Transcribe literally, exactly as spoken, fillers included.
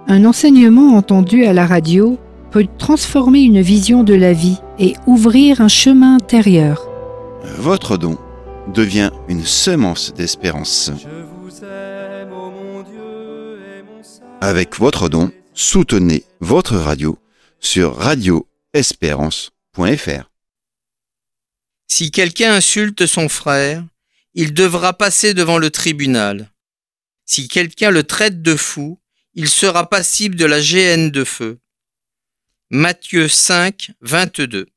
Un enseignement entendu à la radio peut transformer une vision de la vie et ouvrir un chemin intérieur. Votre don devient une semence d'espérance. Avec votre don, soutenez votre radio sur radio espérance point f r. Si quelqu'un insulte son frère, il devra passer devant le tribunal. Si quelqu'un le traite de fou, il sera passible de la géhenne de feu. Matthieu cinq, vingt-deux.